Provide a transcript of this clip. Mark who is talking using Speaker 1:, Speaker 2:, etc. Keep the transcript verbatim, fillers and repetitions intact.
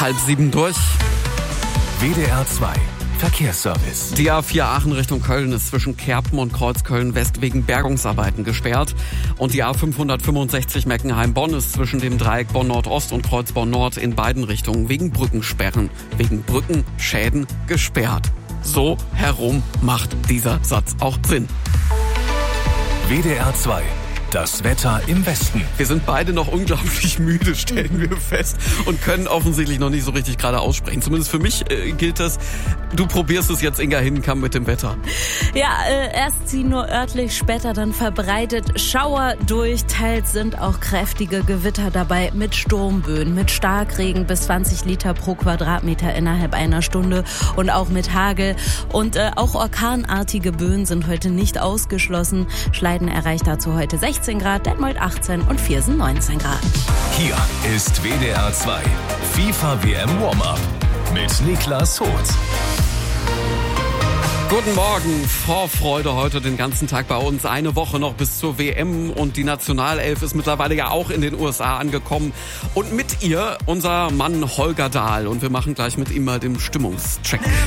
Speaker 1: halb sieben durch.
Speaker 2: W D R zwei Verkehrsservice.
Speaker 1: Die A vier Aachen Richtung Köln ist zwischen Kerpen und Kreuzköln West wegen Bergungsarbeiten gesperrt. Und die A fünfhundertfünfundsechzig Meckenheim-Bonn ist zwischen dem Dreieck Bonn-Nord-Ost und Kreuz Bonn-Nord in beiden Richtungen wegen Brückensperren, wegen Brückenschäden gesperrt. So herum macht dieser Satz auch Sinn.
Speaker 2: W D R zwei. Das Wetter im Westen.
Speaker 1: Wir sind beide noch unglaublich müde, stellen wir fest, und können offensichtlich noch nicht so richtig gerade aussprechen. Zumindest für mich äh, gilt das. Du probierst es jetzt, Inga Hindenkamp, mit dem Wetter.
Speaker 3: Ja, äh, erst ziehen nur örtlich, später dann verbreitet Schauer durch. Teils sind auch kräftige Gewitter dabei mit Sturmböen, mit Starkregen bis zwanzig Liter pro Quadratmeter innerhalb einer Stunde und auch mit Hagel. Und äh, auch orkanartige Böen sind heute nicht ausgeschlossen. Schleiden erreicht dazu heute sechzehn Grad, Detmold achtzehn und Viersen neunzehn Grad.
Speaker 2: Hier ist W D R zwei FIFA W M Warm-Up mit Niklas Hoth.
Speaker 1: Guten Morgen, Vorfreude heute den ganzen Tag bei uns. Eine Woche noch bis zur W M und die Nationalelf ist mittlerweile ja auch in den U S A angekommen. Und mit ihr unser Mann Holger Dahl. Und wir machen gleich mit ihm mal den Stimmungscheck.